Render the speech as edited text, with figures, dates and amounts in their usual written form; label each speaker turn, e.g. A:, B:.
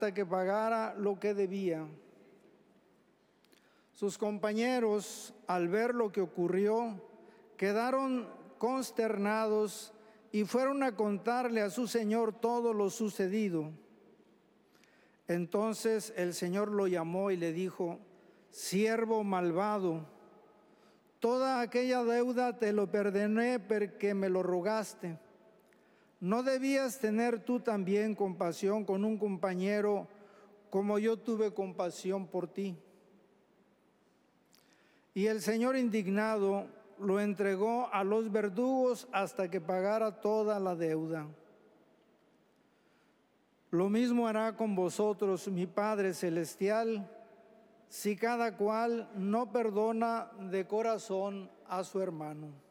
A: hasta que pagara lo que debía. Sus compañeros, al ver lo que ocurrió, quedaron consternados y fueron a contarle a su señor todo lo sucedido. Entonces el Señor lo llamó y le dijo: siervo malvado, toda aquella deuda te lo perdoné porque me lo rogaste. ¿No debías tener tú también compasión con un compañero como yo tuve compasión por ti? Y el Señor, indignado, lo entregó a los verdugos hasta que pagara toda la deuda. Lo mismo hará con vosotros mi Padre Celestial, si cada cual no perdona de corazón a su hermano.